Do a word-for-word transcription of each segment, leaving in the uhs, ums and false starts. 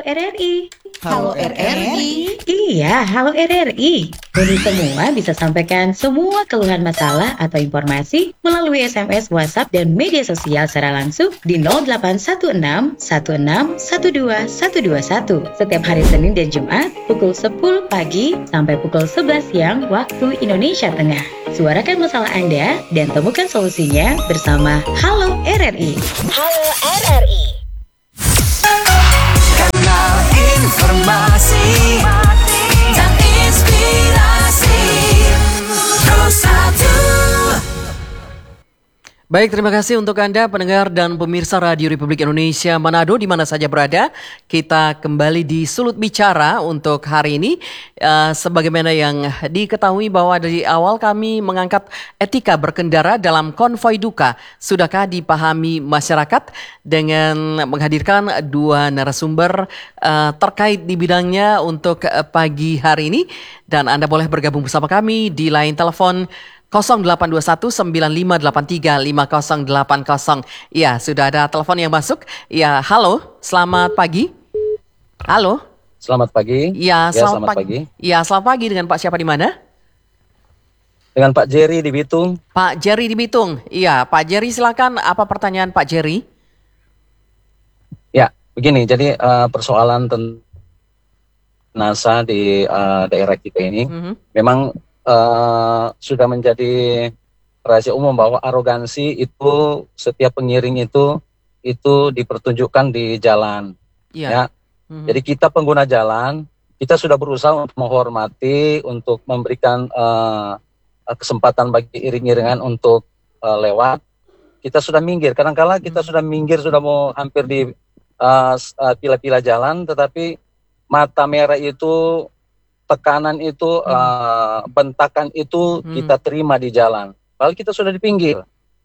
R R I. Halo R R I. Iya, halo R R I. Kami semua bisa sampaikan semua keluhan masalah atau informasi melalui S M S, WhatsApp, dan media sosial secara langsung di nol delapan satu enam satu enam satu dua satu dua satu setiap hari Senin dan Jumat pukul sepuluh pagi sampai pukul sebelas siang waktu Indonesia Tengah. Suarakan masalah Anda dan temukan solusinya bersama Halo R R I. Halo R R I. Kanal informasi dan inspirasi Terus Satu. Baik, terima kasih untuk Anda pendengar dan pemirsa Radio Republik Indonesia Manado di mana saja berada. Kita kembali di Sulut Bicara untuk hari ini. Uh, sebagaimana yang diketahui bahwa dari awal kami mengangkat etika berkendara dalam konvoi duka. Sudahkah dipahami masyarakat dengan menghadirkan dua narasumber uh, terkait di bidangnya untuk uh, pagi hari ini. Dan Anda boleh bergabung bersama kami di line telepon nol delapan dua satu sembilan lima delapan tiga lima nol delapan nol. Ya, sudah ada telepon yang masuk. Ya, halo, selamat pagi. Halo. Selamat pagi. Ya, selamat, ya, selamat pagi. pagi. Ya, selamat pagi dengan Pak siapa di mana? Dengan Pak Jerry di Bitung. Pak Jerry di Bitung. Iya, Pak Jerry silakan, apa pertanyaan Pak Jerry? Ya, begini. Jadi uh, persoalan tentang NASA di uh, daerah kita ini mm-hmm. memang Uh, sudah menjadi rahasia umum bahwa arogansi itu setiap pengiring itu itu dipertunjukkan di jalan. Yeah. Ya. Mm-hmm. Jadi kita pengguna jalan, kita sudah berusaha untuk menghormati, untuk memberikan uh, kesempatan bagi iring-iringan untuk uh, lewat. Kita sudah minggir. Kadang-kala kita mm-hmm. sudah minggir, sudah mau hampir di uh, uh, pila-pila jalan, tetapi mata merah itu, tekanan itu, hmm. uh, bentakan itu hmm. kita terima di jalan. Padahal kita sudah di pinggir.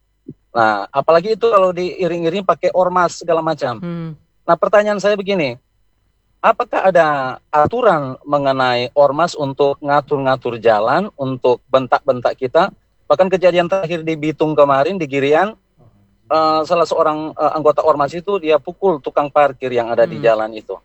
Nah, apalagi itu kalau diiring-iring pakai ormas segala macam. Hmm. Nah, pertanyaan saya begini, apakah ada aturan mengenai ormas untuk ngatur-ngatur jalan, untuk bentak-bentak kita? Bahkan kejadian terakhir di Bitung kemarin, di Girian, uh, salah seorang uh, anggota ormas itu dia pukul tukang parkir yang ada hmm. di jalan itu.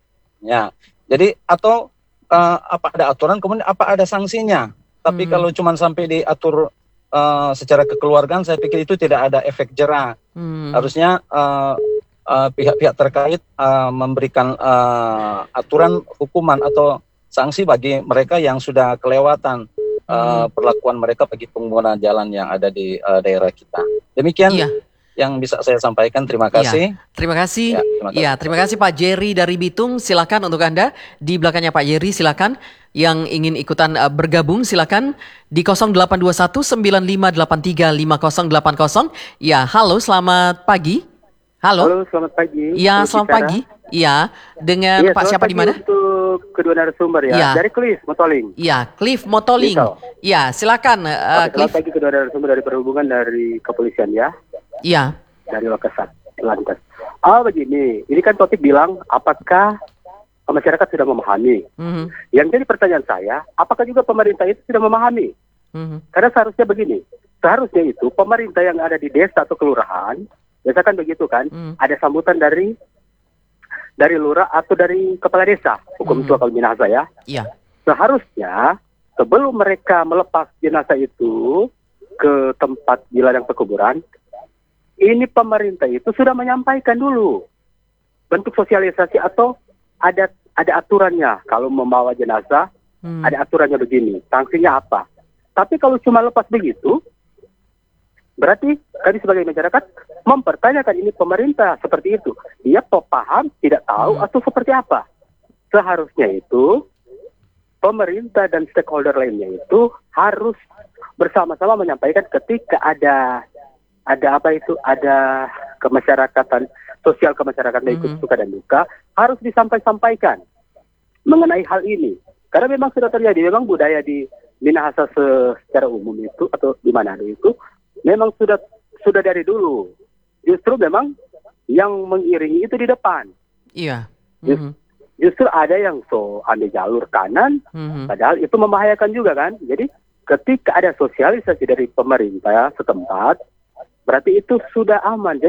Ya, jadi atau Uh, apa ada aturan, kemudian apa ada sanksinya. Tapi hmm. kalau cuma sampai diatur uh, secara kekeluargaan, saya pikir itu tidak ada efek jera. Hmm. Harusnya uh, uh, pihak-pihak terkait uh, memberikan uh, aturan hukuman atau sanksi bagi mereka yang sudah kelewatan uh, hmm. perlakuan mereka bagi pengguna jalan yang ada di uh, daerah kita. Demikian. Iya. Yang bisa saya sampaikan. Terima kasih. Ya, terima kasih. Ya, terima kasih. Ya, terima kasih Pak Jerry dari Bitung. Silakan untuk Anda di belakangnya Pak Jerry, silakan yang ingin ikutan uh, bergabung silakan di nol delapan dua satu sembilan lima delapan tiga lima nol delapan nol. Ya, halo, selamat pagi. Halo. Halo, selamat pagi. Ya, selamat bicara. pagi. Ya, dengan ya, Pak siapa di mana? Untuk kedua narasumber ya. ya. Dari Cliff Motoling. Ya, Cliff Motoling. Gitu. Ya, silakan uh, Oke, Cliff. Selamat pagi kedua narasumber dari perhubungan dari kepolisian ya. Iya. Dari Wakasat Lantas. Ah begini, ini kan topik bilang apakah masyarakat sudah memahami? Mm-hmm. Yang jadi pertanyaan saya, apakah juga pemerintah itu sudah memahami? Mm-hmm. Karena seharusnya begini, seharusnya itu pemerintah yang ada di desa atau kelurahan, biasakan begitu kan, mm. ada sambutan dari dari lurah atau dari kepala desa, hukum mm-hmm. tua kalau minahasa ya. Iya. Seharusnya sebelum mereka melepas jenazah itu ke tempat di ladang pekuburan, ini pemerintah itu sudah menyampaikan dulu bentuk sosialisasi atau ada ada aturannya. Kalau membawa jenazah hmm. ada aturannya begini, sanksinya apa. Tapi kalau cuma lepas begitu, berarti kami sebagai masyarakat mempertanyakan ini pemerintah seperti itu. Dia paham, tidak tahu hmm. atau seperti apa. Seharusnya itu pemerintah dan stakeholder lainnya itu harus bersama-sama menyampaikan ketika ada ada apa itu, ada kemasyarakatan, sosial kemasyarakatan mm-hmm. ikut suka dan duka, harus disampaikan mengenai hal ini. Karena memang sudah terjadi, memang budaya di Minahasa secara umum itu, atau di Manado itu, memang sudah sudah dari dulu. Justru memang yang mengiringi itu di depan. Iya. Mm-hmm. Just, justru ada yang so ambil jalur kanan, mm-hmm. padahal itu membahayakan juga kan. Jadi ketika ada sosialisasi dari pemerintah setempat, berarti itu sudah aman. Jadi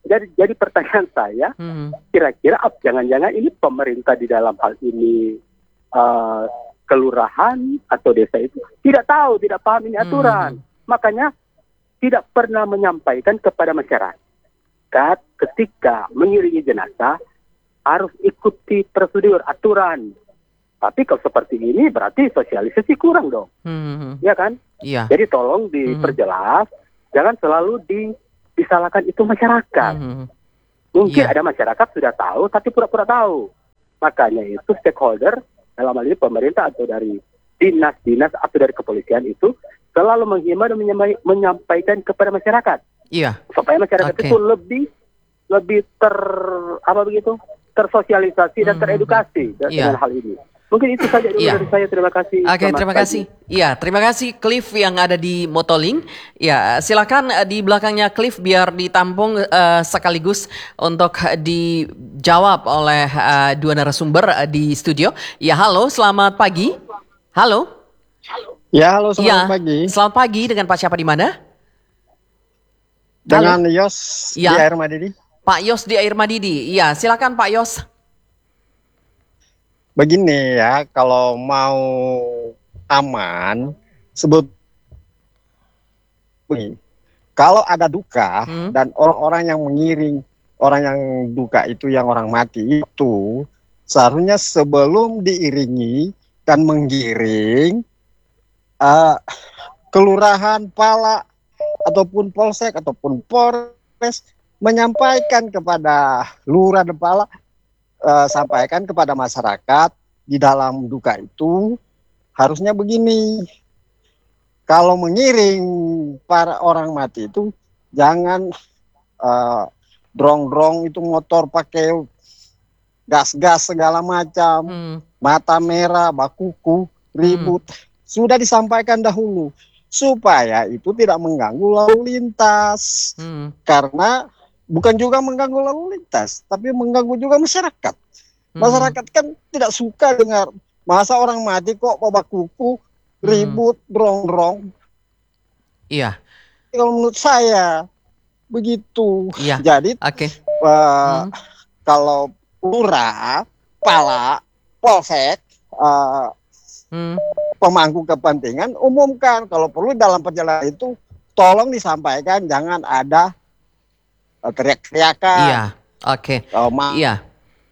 jadi jadi pertanyaan saya, Hmm. kira-kira ap- jangan-jangan ini pemerintah di dalam hal ini uh, kelurahan atau desa itu tidak tahu, tidak paham ini aturan. Makanya tidak pernah menyampaikan kepada masyarakat ketika mengiringi jenazah harus ikuti prosedur aturan. Tapi kalau seperti ini berarti sosialisasi kurang dong, Hmm. ya kan? Iya. Jadi tolong diperjelas, jangan selalu di, disalahkan itu masyarakat. Hmm. Mungkin Iya. ada masyarakat sudah tahu, tapi pura-pura tahu. Makanya itu stakeholder, dalam hal ini pemerintah atau dari dinas-dinas atau dari kepolisian itu selalu menghimbau dan menyampai- menyampaikan kepada masyarakat. Iya. Supaya masyarakat Oke. itu lebih lebih ter apa begitu tersosialisasi dan Mhm. teredukasi de- Iya. dengan hal ini. Mungkin itu saja dulu Iya. dari saya. Terima kasih. Oke, Selamat terima pagi. kasih. Iya, terima kasih Cliff yang ada di Motoling. Ya, silakan eh, di belakangnya Cliff biar ditampung eh, sekaligus untuk dijawab oleh eh, dua narasumber eh, di studio. Ya, halo, selamat pagi. Halo. Ya, halo, selamat Iya, pagi. selamat pagi. Dengan Pak siapa di mana? Dengan Yos Ya. di Air Madidi. Pak Yos di Air Madidi. Iya, silakan Pak Yos. Begini ya, kalau mau aman, sebut begini, kalau ada duka Hmm. dan orang-orang yang mengiring orang yang duka itu yang orang mati itu seharusnya sebelum diiringi dan menggiring eh, kelurahan, pala ataupun polsek ataupun polres menyampaikan kepada lurah dan pala, eh, sampaikan kepada masyarakat di dalam duka itu harusnya begini. Kalau mengiring para orang mati itu jangan eh, drong-drong itu motor pakai gas-gas segala macam, Hmm. mata merah, bakuku, ribut. Sudah disampaikan dahulu supaya itu tidak mengganggu lalu lintas. Hmm. Karena bukan juga mengganggu lalu lintas, tapi mengganggu juga masyarakat. Masyarakat kan tidak suka dengar masa orang mati kok bawa kuku, ribut, drong-drong. Iya. Kalau menurut saya begitu. Iya. Jadi Oke. eh, kalau lurah, pala, polsek, eh, Hmm. pemangku kepentingan umumkan kalau perlu dalam perjalanan itu tolong disampaikan, jangan ada eh, teriak-teriakan. Iya. Oke. Oh, ma- Iya.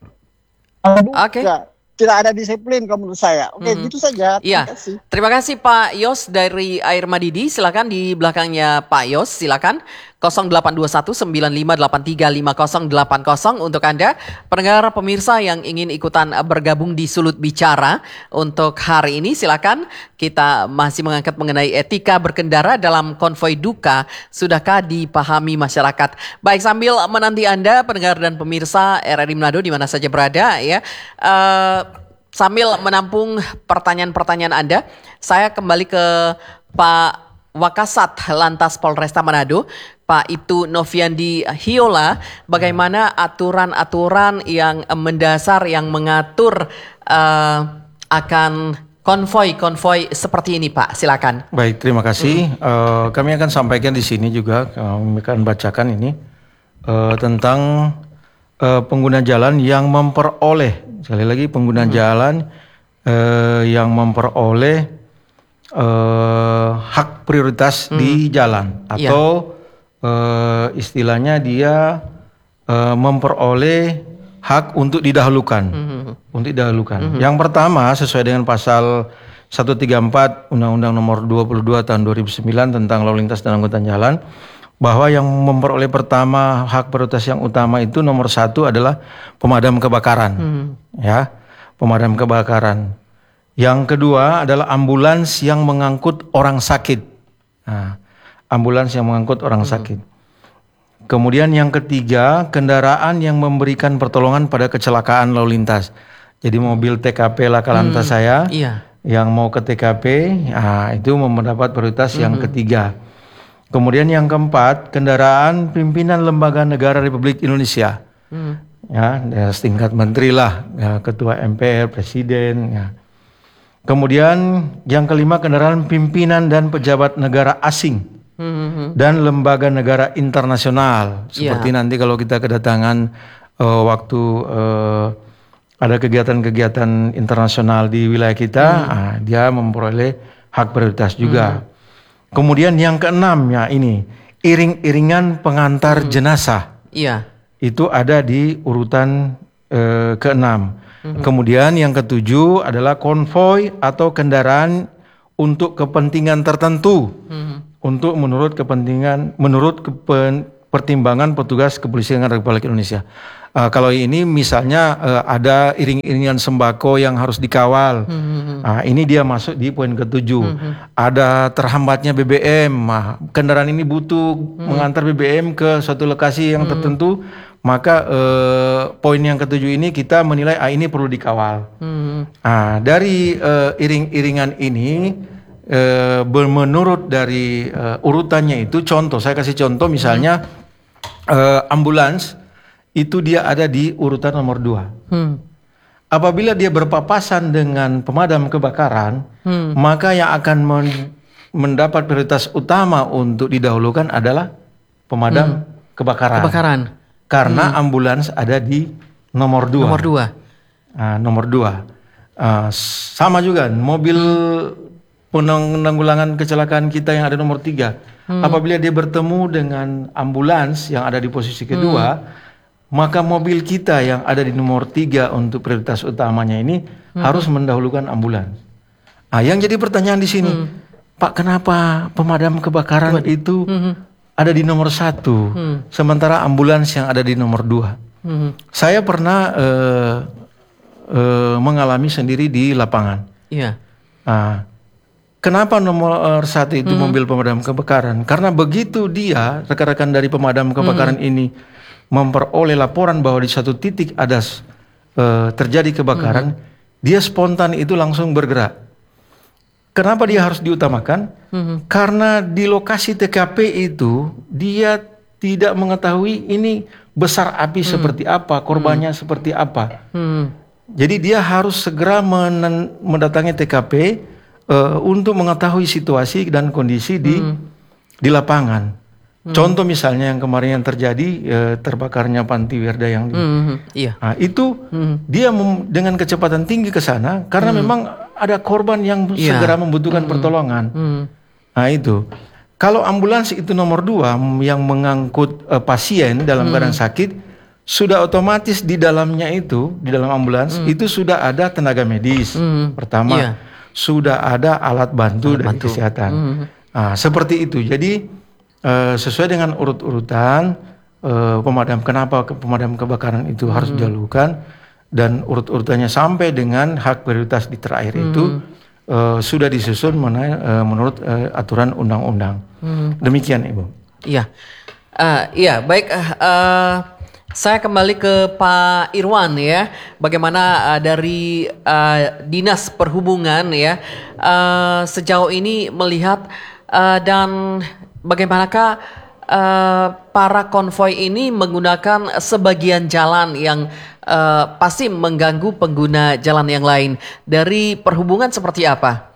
Oke. Ya, tidak ada disiplin kalau menurut saya. Oke, Mhm. gitu saja. Iya. Terima kasih. Terima kasih Pak Yos dari Air Madidi. Silakan di belakangnya Pak Yos. Silakan nol delapan dua satu sembilan lima delapan tiga lima nol delapan nol untuk Anda pendengar pemirsa yang ingin ikutan bergabung di Sulut Bicara untuk hari ini. Silakan, kita masih mengangkat mengenai etika berkendara dalam konvoi duka. Sudahkah dipahami masyarakat? Baik, sambil menanti Anda pendengar dan pemirsa R R I Manado di mana saja berada ya. Eh, Sambil menampung pertanyaan-pertanyaan Anda, saya kembali ke Pak Wakasat Lantas Polresta Manado, Pak Ibtu Noviandi Hiola. Bagaimana aturan-aturan yang mendasar yang mengatur eh, akan konvoi-konvoi seperti ini, Pak? Silakan. Baik, terima kasih. Eh, kami akan sampaikan di sini juga, kami akan bacakan ini eh, tentang eh, pengguna jalan yang memperoleh, sekali lagi pengguna jalan eh, yang memperoleh eh, hak prioritas di jalan atau eh, istilahnya dia eh, memperoleh hak untuk didahulukan, untuk didahulukan. Yang pertama sesuai dengan pasal seratus tiga puluh empat Undang-Undang Nomor dua puluh dua Tahun dua ribu sembilan tentang lalu lintas dan angkutan jalan, bahwa yang memperoleh pertama hak prioritas yang utama itu nomor satu adalah pemadam kebakaran, ya, pemadam kebakaran. Yang kedua adalah ambulans yang mengangkut orang sakit, nah, ambulans yang mengangkut orang sakit. Kemudian yang ketiga, kendaraan yang memberikan pertolongan pada kecelakaan lalu lintas. Jadi mobil T K P laka lantas saya, Iya. yang mau ke T K P, nah, itu mendapat prioritas yang ketiga. Kemudian yang keempat, kendaraan pimpinan lembaga negara Republik Indonesia, ya, ya setingkat menteri lah, ya, ketua M P R, presiden. Ya. Kemudian yang kelima, kendaraan pimpinan dan pejabat negara asing, Hmm. dan lembaga negara internasional. Seperti Ya. nanti kalau kita kedatangan uh, waktu uh, ada kegiatan-kegiatan internasional di wilayah kita, ah, dia memperoleh hak prioritas juga. Kemudian yang keenam ya ini, iring-iringan pengantar jenazah. Iya. Itu ada di urutan eh, keenam. Kemudian yang ketujuh adalah konvoi atau kendaraan untuk kepentingan tertentu. Untuk menurut kepentingan menurut kepen, pertimbangan petugas kepolisian Republik Indonesia. Uh, kalau ini misalnya uh, ada iring-iringan sembako yang harus dikawal. Nah, ini dia masuk di poin ketujuh. Ada terhambatnya B B M. Nah, kendaraan ini butuh mengantar B B M ke suatu lokasi yang tertentu. Maka uh, poin yang ketujuh ini kita menilai ah, ini perlu dikawal. Nah, dari uh, iring-iringan ini uh, menurut dari uh, urutannya itu, contoh saya kasih contoh misalnya uh, ambulans itu dia ada di urutan nomor dua. Hmm. Apabila dia berpapasan dengan pemadam kebakaran, Hmm. maka yang akan men- mendapat prioritas utama untuk didahulukan adalah pemadam kebakaran. Kebakaran. Karena ambulans ada di nomor dua. Nomor dua. Ah, nomor dua. Ah, sama juga mobil penanggulangan kecelakaan kita yang ada nomor tiga. Apabila dia bertemu dengan ambulans yang ada di posisi kedua, maka mobil kita yang ada di nomor tiga untuk prioritas utamanya ini harus mendahulukan ambulans. Ah, yang jadi pertanyaan di sini, Pak, kenapa pemadam kebakaran itu ada di nomor satu, sementara ambulans yang ada di nomor dua? Saya pernah eh, eh, mengalami sendiri di lapangan. Iya. Ah, kenapa nomor satu itu mobil pemadam kebakaran? Karena begitu dia, rekan-rekan dari pemadam kebakaran ini memperoleh laporan bahwa di satu titik ada uh, terjadi kebakaran, dia spontan itu langsung bergerak. Kenapa dia harus diutamakan? Karena di lokasi T K P itu dia tidak mengetahui ini besar api seperti apa, korbannya seperti apa. Jadi dia harus segera men- mendatangi T K P uh, untuk mengetahui situasi dan kondisi di di lapangan. Hmm. Contoh misalnya yang kemarin yang terjadi eh, terbakarnya Panti Wirda yang di, Hmm. Iya. nah, itu dia mem- dengan kecepatan tinggi ke sana karena memang ada korban yang Iya. segera membutuhkan pertolongan. Hmm. Nah itu, kalau ambulans itu nomor dua yang mengangkut eh, pasien dalam keadaan sakit, sudah otomatis di dalamnya itu di dalam ambulans itu sudah ada tenaga medis. Pertama, Iya. sudah ada alat bantu dari kesehatan. Nah, seperti itu. Jadi Uh, sesuai dengan urut-urutan uh, pemadam, kenapa ke pemadam kebakaran itu hmm. harus didahulukan dan urut-urutannya sampai dengan hak prioritas di terakhir hmm. itu uh, sudah disusun menai, uh, menurut uh, aturan undang-undang. Hmm. Demikian, Ibu. Iya, uh, iya baik. Uh, uh, saya kembali ke Pak Irwan ya. Bagaimana uh, dari uh, Dinas Perhubungan ya uh, sejauh ini melihat uh, dan bagaimanakah uh, para konvoi ini menggunakan sebagian jalan yang uh, pasti mengganggu pengguna jalan yang lain. Dari perhubungan seperti apa?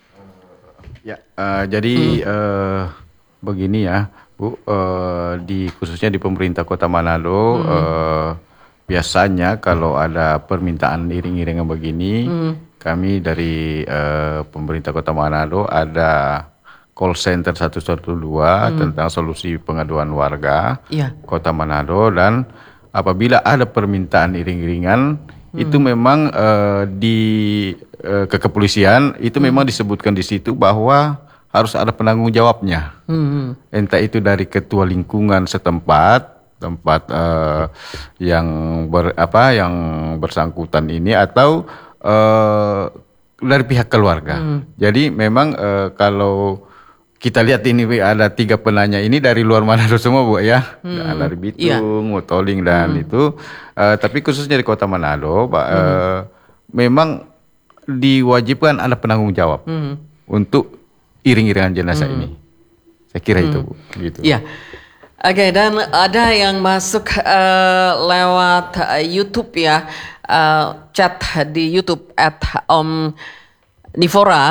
Ya, uh, jadi hmm. uh, begini ya, Bu, uh, di khususnya di pemerintah Kota Manado, hmm. uh, biasanya kalau ada permintaan iring-iringan begini, hmm. kami dari uh, pemerintah Kota Manado ada call center satu satu dua hmm. tentang solusi pengaduan warga ya. Kota Manado, dan apabila ada permintaan iring-iringan hmm. itu memang uh, di uh, kekepolisian itu hmm. memang disebutkan di situ bahwa harus ada penanggung jawabnya. Hmm. Entah itu dari ketua lingkungan setempat tempat uh, yang ber, apa yang bersangkutan ini atau uh, dari pihak keluarga. Hmm. Jadi memang uh, kalau kita lihat ini ada tiga penanya ini dari luar Manado semua, Bu ya. Hmm. Dari Bitung, yeah. Motoling dan hmm. itu. Uh, tapi khususnya di Kota Manado, uh, hmm. memang diwajibkan ada penanggung jawab hmm. untuk iring-iringan jenazah hmm. ini. Saya kira hmm. itu, Bu. Gitu. Iya. Oke, okay, dan ada yang masuk uh, lewat uh, YouTube ya, uh, chat di YouTube at Om Nivora.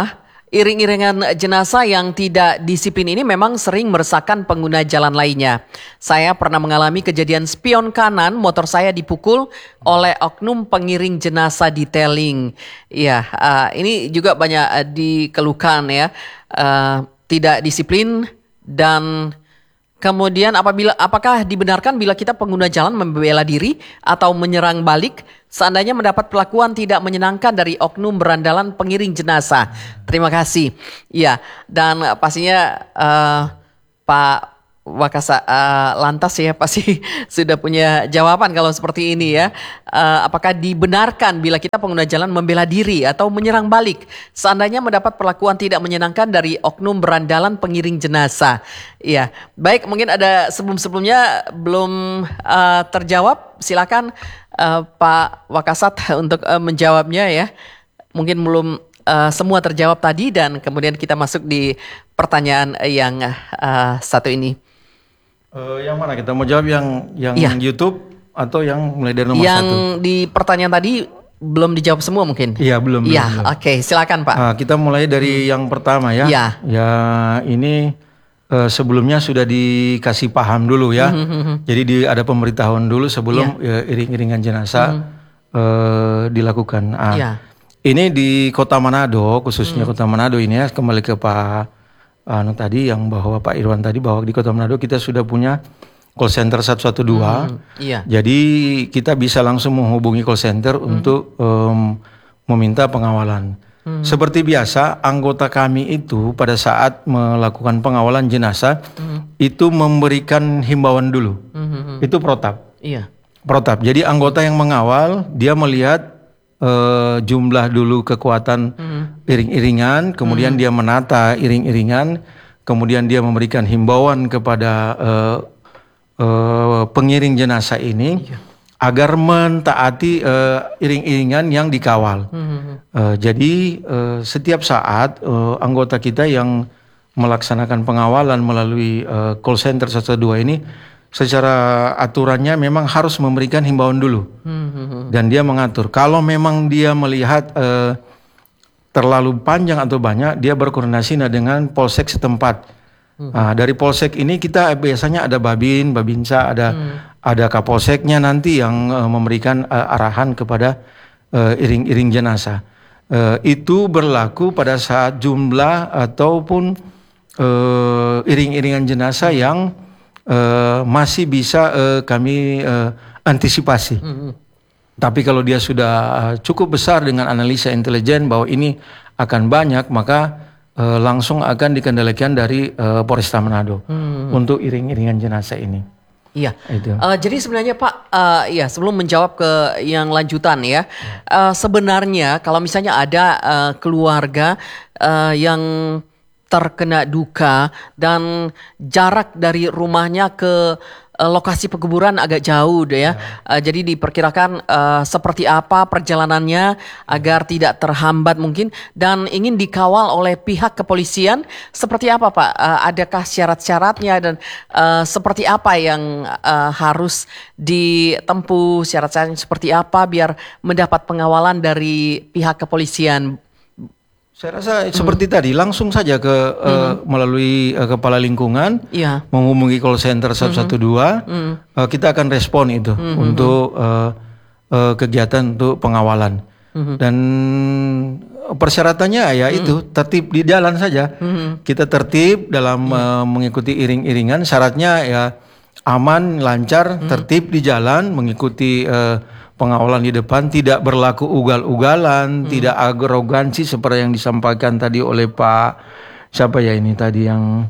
iring-iringan jenazah yang tidak disiplin ini memang sering meresahkan pengguna jalan lainnya. Saya pernah mengalami kejadian spion kanan, motor saya dipukul oleh oknum pengiring jenazah detailing. Ya, uh, ini juga banyak uh, dikeluhkan ya, uh, tidak disiplin dan kemudian apabila apakah dibenarkan bila kita pengguna jalan membela diri atau menyerang balik seandainya mendapat perlakuan tidak menyenangkan dari oknum berandalan pengiring jenazah? Terima kasih. Ya, dan pastinya uh, Pak Wakasa uh, Lantas ya pasti sudah punya jawaban kalau seperti ini ya. Uh, apakah dibenarkan bila kita pengguna jalan membela diri atau menyerang balik seandainya mendapat perlakuan tidak menyenangkan dari oknum berandalan pengiring jenazah? Ya, baik, mungkin ada sebelum-sebelumnya belum uh, terjawab. Silakan uh, Pak Wakasat untuk uh, menjawabnya ya. Mungkin belum uh, semua terjawab tadi dan kemudian kita masuk di pertanyaan yang uh, satu ini. Uh, yang mana kita mau jawab, yang yang ya. YouTube atau yang mulai dari nomor yang satu? Yang di pertanyaan tadi belum dijawab semua mungkin? Iya, belum. Iya, oke, okay, silakan Pak. Uh, kita mulai dari hmm. yang pertama ya. Ya, ya ini uh, sebelumnya sudah dikasih paham dulu ya. Hmm. Jadi di, ada pemberitahuan dulu sebelum ya. uh, iring-iringan jenazah hmm. uh, dilakukan. Uh, ya. Ini di Kota Manado, khususnya hmm. Kota Manado ini ya, kembali ke Pak anu tadi yang bahwa Pak Irwan tadi bahwa di Kota Manado kita sudah punya call center satu satu dua. Hmm, iya. Jadi kita bisa langsung menghubungi call center hmm. untuk um, meminta pengawalan. Hmm. Seperti biasa anggota kami itu pada saat melakukan pengawalan jenazah hmm. itu memberikan himbauan dulu. Hmm. Itu protap. Iya. Protap. Jadi anggota yang mengawal dia melihat Uh, jumlah dulu kekuatan hmm. iring-iringan, kemudian hmm. dia menata iring-iringan, kemudian dia memberikan himbauan kepada uh, uh, pengiring jenazah ini iya. agar mentaati uh, iring-iringan yang dikawal. Hmm. Uh, jadi uh, setiap saat uh, anggota kita yang melaksanakan pengawalan melalui uh, call center satu satu dua ini secara aturannya memang harus memberikan himbauan dulu hmm. dan dia mengatur kalau memang dia melihat eh, terlalu panjang atau banyak dia berkoordinasi dengan polsek setempat. hmm. Nah, dari polsek ini kita biasanya ada babin, babinsa, ada hmm. ada kapolseknya nanti yang eh, memberikan eh, arahan kepada eh, iring-iring jenazah. Eh, itu berlaku pada saat jumlah ataupun eh, iring-iringan jenazah yang Uh, masih bisa uh, kami uh, antisipasi. Mm-hmm. Tapi kalau dia sudah uh, cukup besar dengan analisa intelijen bahwa ini akan banyak, maka uh, langsung akan dikendalikan dari uh, Polresta Manado mm-hmm. untuk iring-iringan jenazah ini. Iya. Uh, jadi sebenarnya Pak, uh, ya sebelum menjawab ke yang lanjutan ya, uh, sebenarnya kalau misalnya ada uh, keluarga uh, yang terkena duka dan jarak dari rumahnya ke uh, lokasi pekuburan agak jauh deh ya. ya. Uh, jadi diperkirakan uh, seperti apa perjalanannya agar tidak terhambat mungkin dan ingin dikawal oleh pihak kepolisian seperti apa Pak? Uh, adakah syarat-syaratnya dan uh, seperti apa yang uh, harus ditempuh, syarat-syaratnya seperti apa biar mendapat pengawalan dari pihak kepolisian? Saya rasa hmm. seperti tadi langsung saja ke hmm. uh, melalui uh, kepala lingkungan, ya. menghubungi call center satu satu dua, hmm. uh, kita akan respon itu hmm. untuk uh, uh, kegiatan untuk pengawalan. Hmm. Dan persyaratannya ya hmm. itu tertib di jalan saja. Hmm. Kita tertib dalam hmm. uh, mengikuti iring-iringan. Syaratnya ya aman, lancar, hmm. tertib di jalan, mengikuti uh, pengawalan di depan, tidak berlaku ugal-ugalan, hmm. tidak arogansi seperti yang disampaikan tadi oleh Pak siapa ya ini tadi yang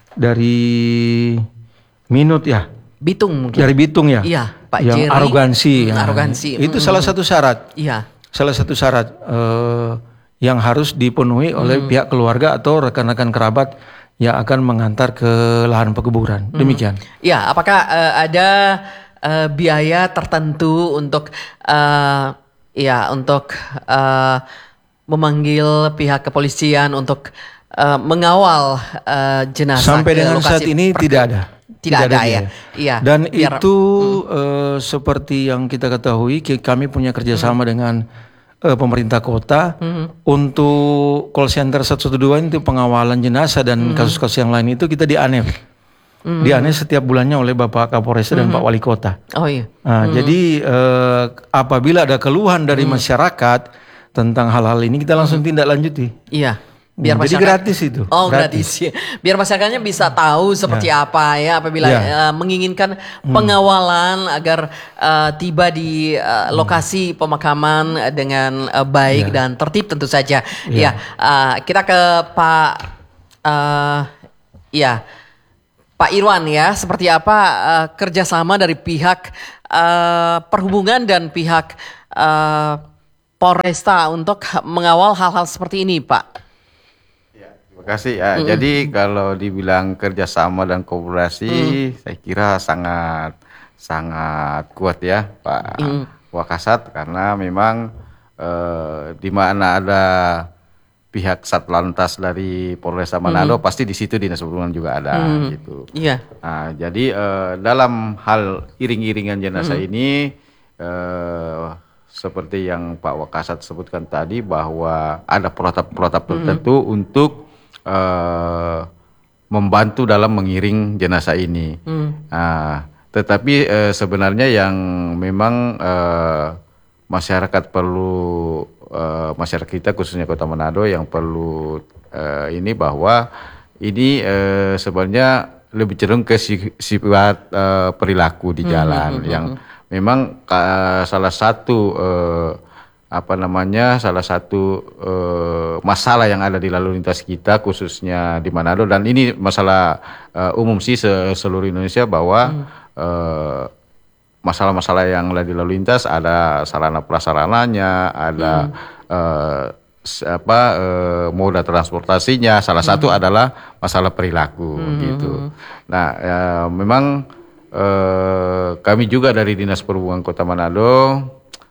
dari Minut ya. Bitung mungkin. Dari Bitung ya. Iya, Pak yang Jerry. arogansi. Hmm, ya. Arogansi. Itu hmm. salah satu syarat. Iya. Salah satu syarat uh, yang harus dipenuhi oleh hmm. pihak keluarga atau rekan-rekan kerabat yang akan mengantar ke lahan pekuburan. Demikian. Iya, hmm. apakah uh, ada Uh, biaya tertentu untuk uh, ya untuk uh, memanggil pihak kepolisian untuk uh, mengawal uh, jenazah. Sampai dengan saat ini per- tidak ada. Tidak, tidak ada, ada ya. Iya. Dan biar, itu hmm. uh, seperti yang kita ketahui, kami punya kerjasama hmm. dengan uh, pemerintah kota mm-hmm. untuk call center satu satu dua itu pengawalan jenazah dan mm-hmm. kasus-kasus yang lain itu kita di A N E F. Mm-hmm. Di A N E F setiap bulannya oleh Bapak Kapolres mm-hmm. dan Pak Wali Kota. Oh iya. Nah, mm-hmm. jadi uh, apabila ada keluhan dari mm-hmm. masyarakat tentang hal-hal ini kita langsung mm-hmm. tindak lanjuti. Iya. Biar hmm, jadi gratis itu. Oh gratis. gratis. Biar masyarakatnya bisa tahu seperti ya. apa ya apabila ya. uh, menginginkan hmm. pengawalan agar uh, tiba di uh, lokasi hmm. pemakaman dengan uh, baik ya. dan tertib tentu saja. Ya, ya uh, kita ke Pak uh, ya Pak Irwan ya, seperti apa uh, kerjasama dari pihak uh, perhubungan dan pihak uh, Polresta untuk mengawal hal-hal seperti ini, Pak? Terima kasih ya. Mm-hmm. Jadi kalau dibilang kerjasama dan kolaborasi, mm. saya kira sangat sangat kuat ya, Pak mm. Wakasat, karena memang eh, di mana ada pihak Satlantas dari Polresta Manado, mm. pasti di situ dinas perhubungan juga ada, mm. gitu. Iya. Nah, jadi eh, dalam hal iring-iringan jenazah mm. ini, eh, seperti yang Pak Wakasat sebutkan tadi bahwa ada protap-protap tertentu mm. untuk Uh, membantu dalam mengiring jenazah ini. Hmm. Nah, tetapi uh, sebenarnya yang memang uh, masyarakat perlu uh, masyarakat kita khususnya Kota Manado yang perlu uh, ini bahwa ini uh, sebenarnya lebih cenderung ke sifat uh, perilaku di jalan hmm, hmm, yang hmm. memang uh, salah satu uh, apa namanya salah satu uh, masalah yang ada di lalu lintas kita khususnya di Manado, dan ini masalah uh, umum sih se seluruh Indonesia bahwa hmm. uh, masalah-masalah yang ada di lalu lintas ada sarana prasarananya, ada hmm. uh, apa uh, moda transportasinya, salah hmm. satu adalah masalah perilaku hmm. gitu. Nah uh, memang uh, kami juga dari Dinas Perhubungan Kota Manado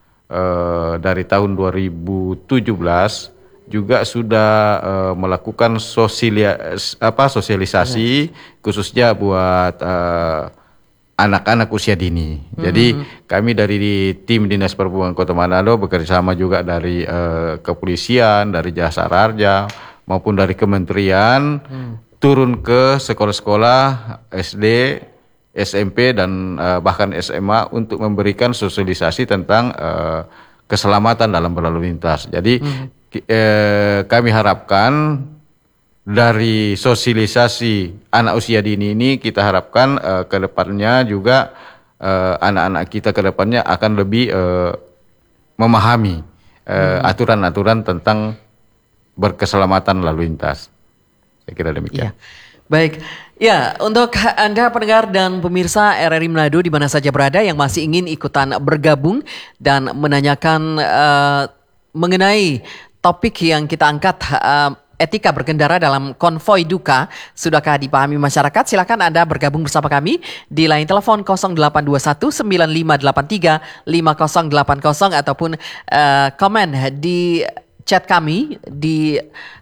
Uh, dari tahun dua ribu tujuh belas juga sudah uh, melakukan sosialia, apa, sosialisasi hmm. khususnya buat uh, anak-anak usia dini. Hmm. Jadi kami dari di tim Dinas Perhubungan Kota Manado bekerjasama juga dari uh, kepolisian, dari Jasa Raja maupun dari kementerian hmm. turun ke sekolah-sekolah S D, S M P dan uh, bahkan S M A untuk memberikan sosialisasi tentang uh, keselamatan dalam berlalu lintas. Jadi hmm. eh, kami harapkan dari sosialisasi anak usia dini ini kita harapkan uh, ke depannya juga uh, anak-anak kita ke depannya akan lebih uh, memahami aturan-aturan uh, hmm. tentang berkeselamatan lalu lintas. Saya kira demikian. Ya. Baik, ya untuk Anda pendengar dan pemirsa R R I Manado di mana saja berada yang masih ingin ikutan bergabung dan menanyakan uh, mengenai topik yang kita angkat, uh, etika berkendara dalam konvoi duka, sudahkah dipahami masyarakat? Silakan Anda bergabung bersama kami di line telepon nol delapan dua satu sembilan lima delapan tiga lima nol delapan nol ataupun uh, komen di chat kami di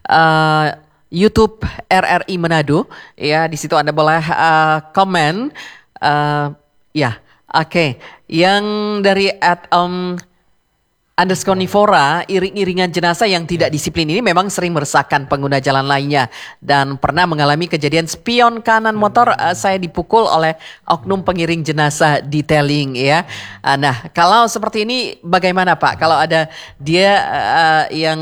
uh, YouTube R R I Manado, ya di situ Anda boleh uh, komen, uh, ya oke. Okay. Yang dari at um, underscore Nivora, iring-iringan jenazah yang tidak disiplin ini memang sering meresahkan pengguna jalan lainnya dan pernah mengalami kejadian spion kanan motor uh, saya dipukul oleh oknum pengiring jenazah detailing ya. Uh, nah kalau seperti ini bagaimana Pak? Kalau ada dia uh, yang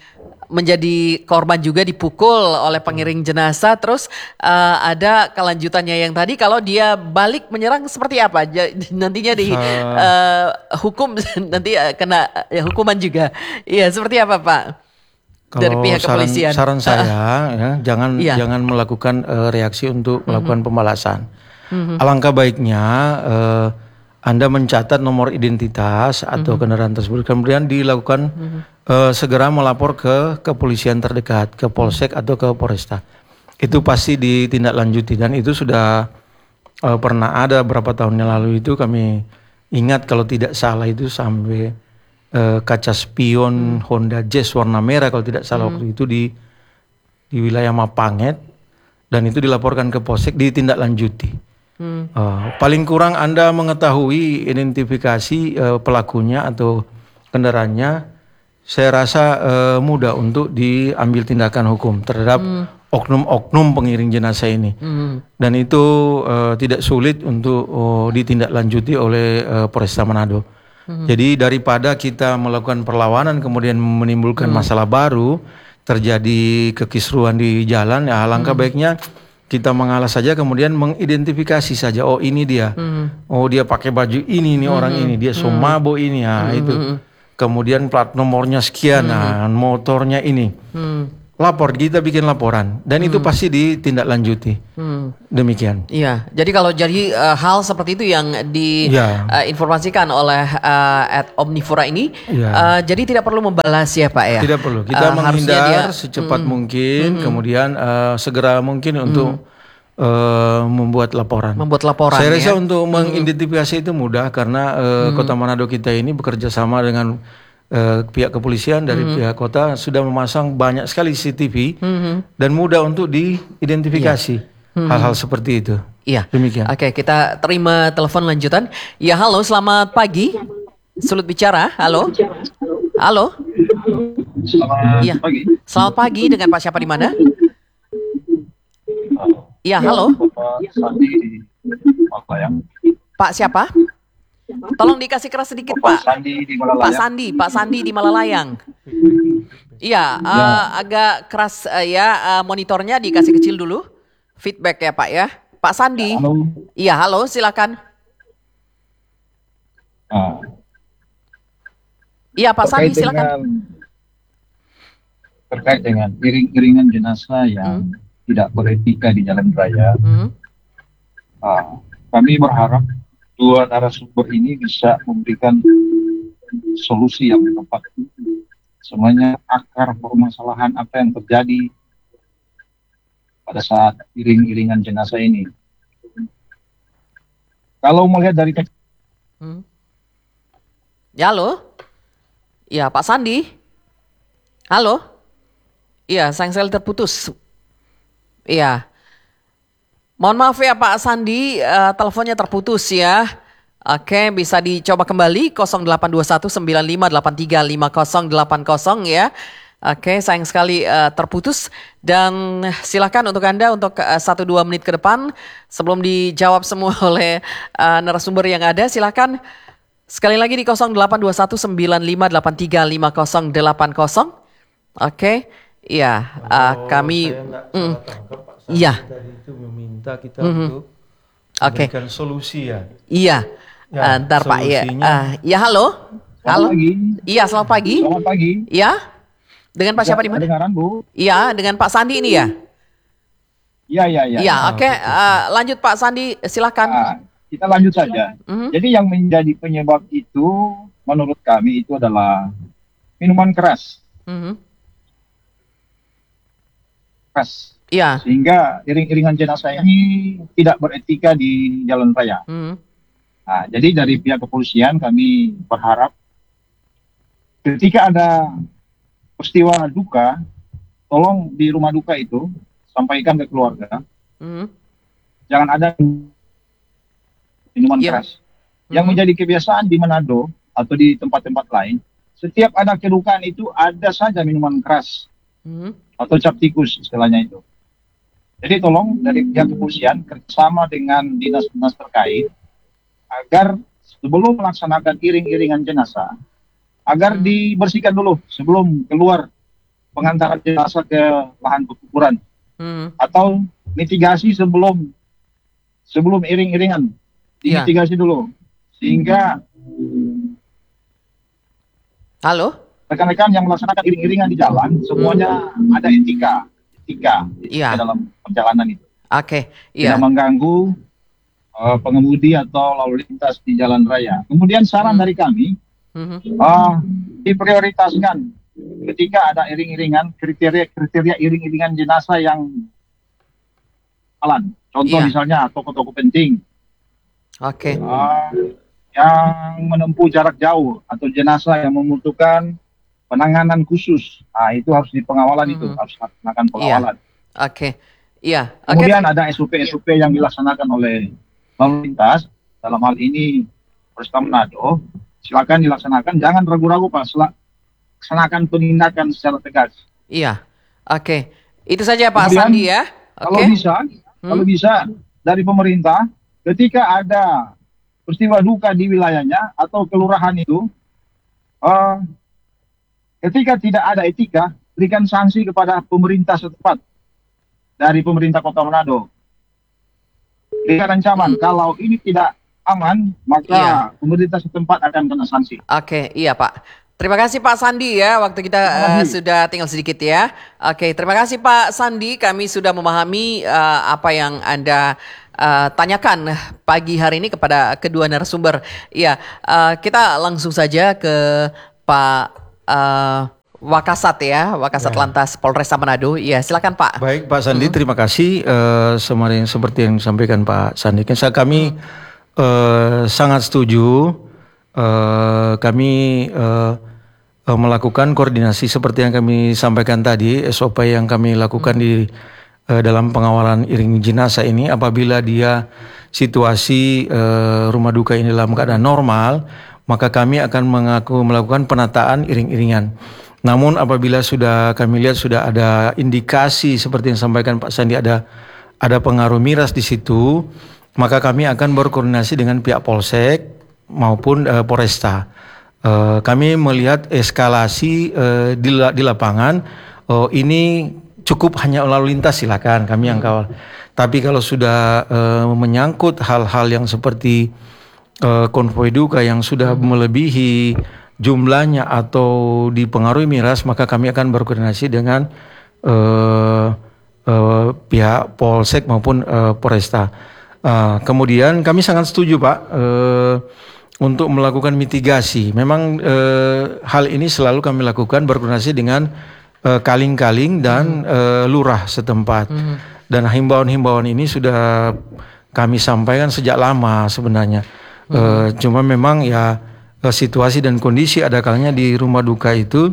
menjadi korban juga dipukul oleh pengiring jenazah, terus uh, ada kelanjutannya yang tadi kalau dia balik menyerang seperti apa? J- nantinya di uh, hukum nanti uh, kena uh, hukuman juga. Iya, seperti apa Pak? Kalau dari pihak saran, kepolisian. Saran saya ya, jangan iya. jangan melakukan uh, reaksi untuk melakukan mm-hmm. pembalasan. Mm-hmm. Alangkah baiknya uh, Anda mencatat nomor identitas atau mm-hmm. kendaraan tersebut, kemudian dilakukan mm-hmm. Uh, segera melapor ke kepolisian terdekat, ke Polsek atau ke Polresta. Itu pasti ditindaklanjuti dan itu sudah uh, pernah ada beberapa tahun yang lalu itu kami ingat kalau tidak salah itu sampai uh, kaca spion hmm. Honda Jazz warna merah kalau tidak salah hmm. waktu itu di di wilayah Mapanget dan itu dilaporkan ke Polsek, ditindaklanjuti. Hmm. Uh, paling kurang Anda mengetahui identifikasi uh, pelakunya atau kendaraannya. saya rasa uh, mudah untuk diambil tindakan hukum terhadap hmm. oknum-oknum pengiring jenazah ini. Hmm. Dan itu uh, tidak sulit untuk uh, ditindaklanjuti oleh uh, Polresta Manado. Hmm. Jadi daripada kita melakukan perlawanan kemudian menimbulkan hmm. masalah baru, terjadi kekisruan di jalan, ya alangkah hmm. baiknya kita mengalah saja kemudian mengidentifikasi saja, oh ini dia, hmm. oh dia pakai baju ini nih hmm. orang ini, dia somabo hmm. ini, ya hmm. itu. Kemudian plat nomornya sekian, hmm. nah, motornya ini. Hmm. Lapor, kita bikin laporan dan hmm. itu pasti ditindaklanjuti. Hmm. Demikian. Iya, jadi kalau jadi uh, hal seperti itu yang diinformasikan ya. uh, oleh uh, at Omnivora ini, ya. uh, jadi tidak perlu membalas ya Pak ya. Tidak perlu. Kita uh, menghindar dia, secepat hmm. mungkin, hmm. kemudian uh, segera mungkin untuk hmm. uh, membuat laporan. Membuat laporan. Saya rasa ya? untuk hmm. mengidentifikasi itu mudah karena uh, hmm. Kota Manado kita ini bekerja sama dengan Uh, pihak kepolisian dari mm-hmm. pihak kota sudah memasang banyak sekali C C T V mm-hmm. dan mudah untuk diidentifikasi yeah. mm-hmm. hal-hal seperti itu. Iya. Demikian. Oke, kita terima telepon lanjutan. Ya, halo, selamat pagi. Sulut bicara. Halo. Halo. Selamat ya. pagi. Selamat pagi, dengan Pak siapa di mana? Iya, halo. Bapak Sandi di Malayang. Pak siapa? Tolong dikasih keras sedikit Pak. Pak. Sandi di Malalayang. Pak Sandi, Pak Sandi di Malalayang. Iya, ya. uh, agak keras uh, ya uh, monitornya dikasih kecil dulu. Feedback ya Pak ya. Pak Sandi. Halo. Iya, halo, silakan. Ah. Iya, Pak Terkait Sandi silakan. Dengan, terkait dengan iring-iringan jenazah yang hmm. tidak beretika di jalan raya, hmm. uh, kami berharap dua narasumber ini bisa memberikan solusi yang tepat. Semuanya akar permasalahan apa yang terjadi pada saat iring-iringan jenazah ini. Kalau melihat dari hmm. Ya, halo. Iya, Pak Sandi. Halo. Iya, sayang sekali terputus. Iya. Mohon maaf ya Pak Sandi, uh, teleponnya terputus ya. Oke, bisa dicoba kembali nol delapan dua satu sembilan lima delapan tiga lima nol delapan nol ya. Oke, sayang sekali uh, terputus dan silakan untuk Anda untuk satu dua menit ke depan sebelum dijawab semua oleh uh, narasumber yang ada, silakan sekali lagi di nol delapan dua satu sembilan lima delapan tiga lima nol delapan nol. Oke, iya, uh, kami mm, iya. Tadi itu meminta kita mm-hmm. untuk memberikan okay. solusi ya. Iya. Ya, Ntar Pak ya. Uh, ya halo. Halo. Pagi. Iya, selamat pagi. Selamat pagi. Iya. Dengan Pak siapa di mana? Dengaran, Bu. Iya, dengan Pak Sandi ini ya. Iya, iya, iya. Iya, oke. Okay. Uh, lanjut Pak Sandi, silakan. Nah, kita lanjut saja. Mm-hmm. Jadi yang menjadi penyebab itu menurut kami itu adalah minuman keras. Mm-hmm. Keras. Iya. Sehingga iring-iringan jenazah ini tidak beretika di jalan raya. Hmm. Nah, jadi dari pihak kepolisian kami berharap ketika ada peristiwa duka, tolong di rumah duka itu sampaikan ke keluarga, hmm. jangan ada minuman yeah. keras. Hmm. Yang menjadi kebiasaan di Manado atau di tempat-tempat lain, setiap ada kedukaan itu ada saja minuman keras hmm. atau cap tikus istilahnya itu. Jadi tolong dari pihak kepolisian kerjasama dengan dinas-dinas terkait agar sebelum melaksanakan iring-iringan jenazah, agar hmm. dibersihkan dulu sebelum keluar pengantaran jenazah ke lahan pekuburan, hmm. atau mitigasi sebelum sebelum iring-iringan, dimitigasi yeah. dulu sehingga halo rekan-rekan yang melaksanakan iring-iringan di jalan semuanya hmm. ada etika. Etika yeah. dalam perjalanan itu. Oke, okay. yeah. Tidak mengganggu uh, pengemudi atau lalu lintas di jalan raya. Kemudian saran hmm. dari kami, hmm. uh, diprioritaskan ketika ada iring-iringan, kriteria-kriteria iring-iringan jenazah yang jalan. Contoh yeah. misalnya toko-toko penting. Oke. Okay. Uh, yang menempuh jarak jauh atau jenazah yang membutuhkan penanganan khusus, nah itu harus di pengawalan hmm. itu harus dilaksanakan pengawalan. Iya. Oke, okay. iya. Okay. Kemudian ada S O P-S O P yang dilaksanakan oleh lalu lintas, dalam hal ini Polresta Manado, silakan dilaksanakan, jangan ragu-ragu Pak. Sel- laksanakan penindakan secara tegas. Iya, oke. Itu saja Pak Kemudian, Sandi ya. Kalau Oke. bisa, Hmm. kalau bisa dari pemerintah, ketika ada peristiwa duka di wilayahnya atau kelurahan itu, uh, ketika tidak ada etika, berikan sanksi kepada pemerintah setempat dari pemerintah Kota Manado. Berikan ancaman, Hmm. kalau ini tidak aman, maka Iya. pemerintah setempat akan kena sanksi. Oke, iya Pak. Terima kasih Pak Sandi ya, waktu kita eh, sudah tinggal sedikit ya. Oke, terima kasih Pak Sandi, kami sudah memahami eh, apa yang Anda eh, tanyakan pagi hari ini kepada kedua narasumber. Iya, eh, kita langsung saja ke Pak eh, Wakasat ya, Wakasat Ya. Lantas Polresta Manado. Iya, silakan Pak. Baik Pak Sandi, terima kasih eh, semarin seperti yang disampaikan Pak Sandi. Kan saya kami eh, sangat setuju. Eh, kami eh, eh, melakukan koordinasi seperti yang kami sampaikan tadi, S O P yang kami lakukan di eh, dalam pengawalan iring jenazah ini. Apabila dia situasi eh, rumah duka ini dalam keadaan normal, maka kami akan mengaku melakukan penataan iring-iringan. Namun apabila sudah kami lihat sudah ada indikasi seperti yang disampaikan Pak Sandi, ada ada pengaruh miras di situ, maka kami akan berkoordinasi dengan pihak Polsek maupun uh, Polresta. Uh, kami melihat eskalasi uh, di, di lapangan, uh, ini cukup hanya lalu lintas silakan kami yang kawal. Tapi kalau sudah uh, menyangkut hal-hal yang seperti uh, konvoi duka yang sudah melebihi jumlahnya atau dipengaruhi miras, maka kami akan berkoordinasi dengan uh, uh, pihak Polsek maupun uh, Polresta. Uh, kemudian kami sangat setuju Pak uh, untuk melakukan mitigasi. Memang uh, hal ini selalu kami lakukan berkoordinasi dengan uh, kaling-kaling dan uh, lurah setempat. Hmm. Dan himbauan-himbauan ini sudah kami sampaikan sejak lama sebenarnya. Hmm. Uh, cuma memang ya situasi dan kondisi ada kalanya di rumah duka itu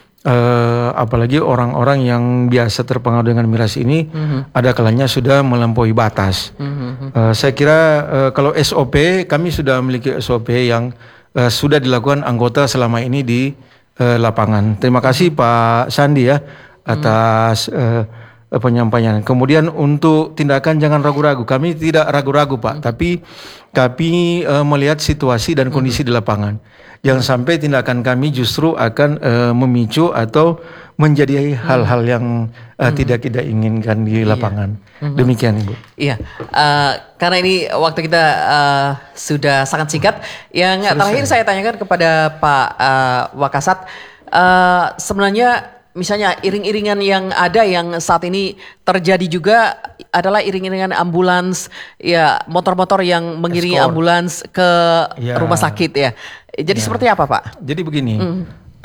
eh, apalagi orang-orang yang biasa terpengaruh dengan miras ini mm-hmm. ada kalanya sudah melampaui batas. Mm-hmm. Eh, saya kira eh, kalau S O P kami sudah memiliki S O P yang eh, sudah dilakukan anggota selama ini di eh, lapangan. Terima kasih Pak Sandi ya atas mm-hmm. eh, penyampaian. Kemudian untuk tindakan jangan ragu-ragu. Kami tidak ragu-ragu Pak, mm-hmm. tapi kami uh, melihat situasi dan kondisi mm-hmm. di lapangan. Jangan sampai tindakan kami justru akan uh, memicu atau menjadi mm-hmm. hal-hal yang uh, mm-hmm. tidak kita inginkan di lapangan. Iya. Mm-hmm. Demikian Ibu. Iya, uh, karena ini waktu kita uh, sudah sangat singkat. Yang Selesai. Terakhir saya tanyakan kepada Pak uh, Wakasat, uh, sebenarnya misalnya iring-iringan yang ada yang saat ini terjadi juga adalah iring-iringan ambulans, ya motor-motor yang mengiringi Eskor. ambulans ke ya. rumah sakit ya. Jadi ya. seperti apa Pak? Jadi begini, mm.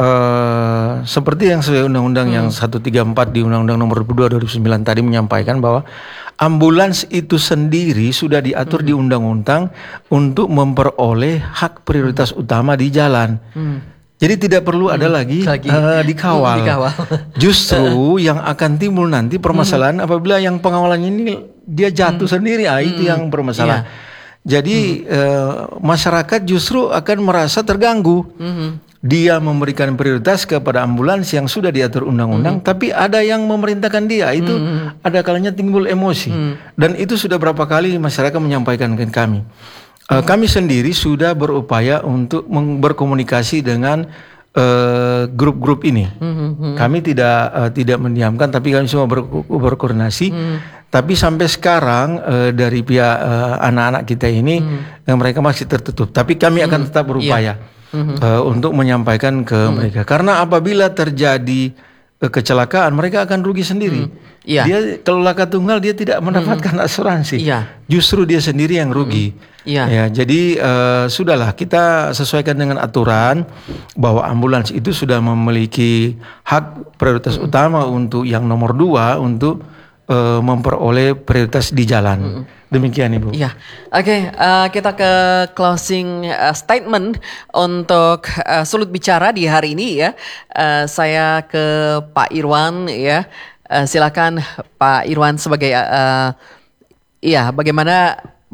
uh, seperti yang sesuai undang-undang mm. yang seratus tiga puluh empat di Undang-Undang Nomor dua puluh dua dua ribu sembilan tadi menyampaikan bahwa ambulans itu sendiri sudah diatur mm. di undang-undang untuk memperoleh hak prioritas mm. utama di jalan. Mm. Jadi tidak perlu ada hmm, lagi, lagi. Uh, dikawal. dikawal. Justru yang akan timbul nanti permasalahan hmm. apabila yang pengawalannya ini dia jatuh hmm. sendiri, ah, itu hmm. yang bermasalah. Yeah. Jadi hmm. uh, masyarakat justru akan merasa terganggu. Hmm. Dia memberikan prioritas kepada ambulans yang sudah diatur undang-undang, hmm. tapi ada yang memerintahkan dia. Itu hmm. ada kalanya timbul emosi. Hmm. Dan itu sudah berapa kali masyarakat menyampaikan ke kami. Uh, kami sendiri sudah berupaya untuk berkomunikasi dengan uh, grup-grup ini. Mm-hmm. Kami tidak uh, tidak mendiamkan, tapi kami semua ber, berkoordinasi. Mm. Tapi sampai sekarang uh, dari pihak uh, anak-anak kita ini, mm. yang mereka masih tertutup. Tapi kami mm. akan tetap berupaya yeah. mm-hmm. uh, untuk menyampaikan ke mm. mereka. Karena apabila terjadi uh, kecelakaan, mereka akan rugi sendiri. Mm. Yeah. Dia kalau laka tunggal dia tidak mendapatkan mm. asuransi. Yeah. Justru dia sendiri yang rugi. Mm. Ya. ya, jadi uh, sudahlah kita sesuaikan dengan aturan bahwa ambulans itu sudah memiliki hak prioritas mm. utama untuk yang nomor dua untuk uh, memperoleh prioritas di jalan. Mm. Demikian Ibu. Iya, oke okay, uh, kita ke closing uh, statement untuk uh, Sulut Bicara di hari ini ya. Uh, saya ke Pak Irwan ya. Uh, silakan Pak Irwan sebagai uh, iya bagaimana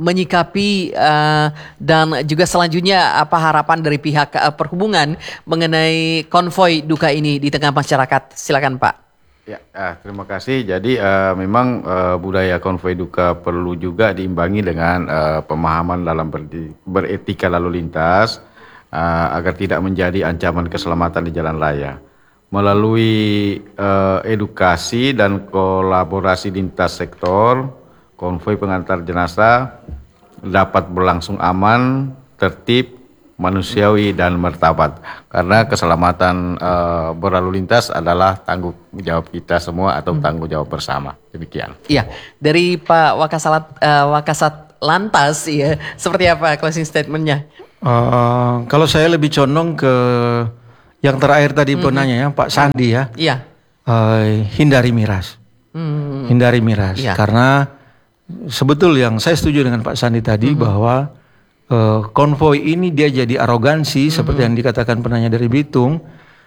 menyikapi uh, dan juga selanjutnya apa harapan dari pihak uh, perhubungan mengenai konvoi duka ini di tengah masyarakat? Silakan Pak. Ya, ah, terima kasih. Jadi uh, memang uh, budaya konvoi duka perlu juga diimbangi dengan uh, pemahaman dalam ber- beretika lalu lintas uh, agar tidak menjadi ancaman keselamatan di jalan raya. Melalui uh, edukasi dan kolaborasi lintas sektor, konvoi pengantar jenazah dapat berlangsung aman, tertib, manusiawi dan martabat. Karena keselamatan uh, berlalu lintas adalah tanggung jawab kita semua atau tanggung jawab bersama. Demikian. Iya, dari Pak Wakasat uh, Wakasat Lantas ya, seperti apa closing statementnya? Uh, kalau saya lebih condong ke yang terakhir tadi Mhm. penanya ya, Pak Sandi ya. Iya. Uh, hindari miras. Hmm. Hindari miras. Iya. Karena sebetul yang saya setuju dengan Pak Sandi tadi Mhm. bahwa uh, konvoi ini dia jadi arogansi seperti yang dikatakan penanya dari Bitung.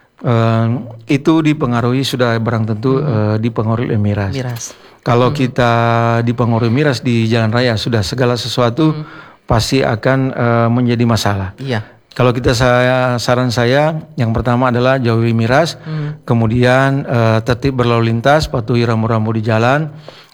Uh, itu dipengaruhi sudah barang tentu uh, dipengaruhi oleh miras. Miras. Kalau kita dipengaruhi miras di jalan raya sudah segala sesuatu pasti akan uh, menjadi masalah. Iya. Kalau kita saya saran saya yang pertama adalah jauhi miras, Hmm. kemudian uh, tertib berlalu lintas, patuhi rambu-rambu di jalan,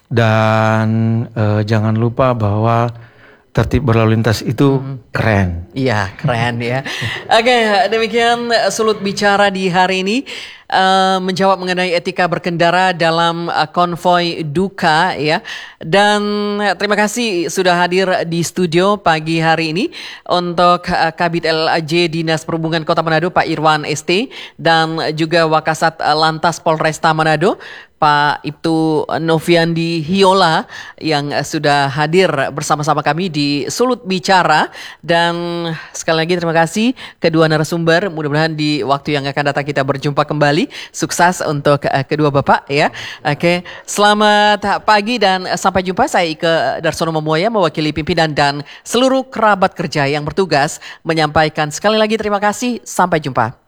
dan uh, jangan lupa bahwa tertib berlalu lintas itu keren. Iya, keren ya. Oke, demikian Sulut Bicara di hari ini uh, menjawab mengenai etika berkendara dalam uh, konvoi duka ya. Dan uh, terima kasih sudah hadir di studio pagi hari ini untuk uh, Kabid L A J Dinas Perhubungan Kota Manado Pak Irwan S T dan juga Wakasat uh, Lantas Polresta Manado Pak Ibtu Noviandi Hiola yang sudah hadir bersama-sama kami di Sulut Bicara. Dan sekali lagi terima kasih kedua narasumber. Mudah-mudahan di waktu yang akan datang kita berjumpa kembali. Sukses untuk uh, kedua bapak ya. Oke, selamat pagi dan sampai jumpa. Saya Ike Darsono Momoya mewakili pimpinan dan seluruh kerabat kerja yang bertugas menyampaikan sekali lagi terima kasih. Sampai jumpa.